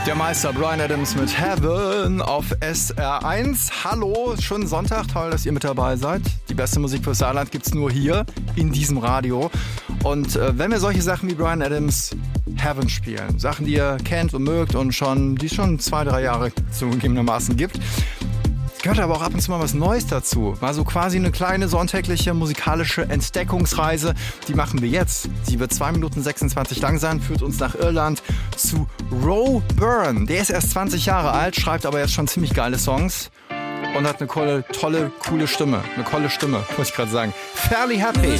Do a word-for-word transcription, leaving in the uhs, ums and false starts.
Der Meister Bryan Adams mit Heaven auf S R eins. Hallo, schönen Sonntag, toll, dass ihr mit dabei seid. Die beste Musik fürs Saarland gibt's nur hier in diesem Radio. Und äh, wenn wir solche Sachen wie Bryan Adams Heaven spielen, Sachen, die ihr kennt und mögt und schon, die es schon zwei, drei Jahre zugegebenermaßen gibt, gehört aber auch ab und zu mal was Neues dazu. Mal so quasi eine kleine sonntägliche musikalische Entdeckungsreise. Die machen wir jetzt. Sie wird zwei Minuten sechsundzwanzig lang sein, führt uns nach Irland zu Roe Byrne. Der ist erst zwanzig Jahre alt, schreibt aber jetzt schon ziemlich geile Songs und hat eine tolle, tolle, coole Stimme. Eine tolle Stimme, muss ich gerade sagen. Fairly Happy.